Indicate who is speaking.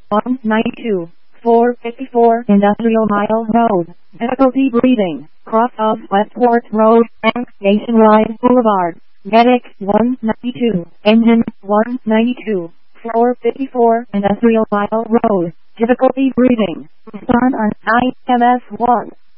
Speaker 1: 192, 454 Industrial Mile Road, difficulty breathing, cross of Westport Road, and Nationwide Boulevard, medic 192, engine 192, 454 Industrial Mile Road, difficulty breathing, respond on IMS 1.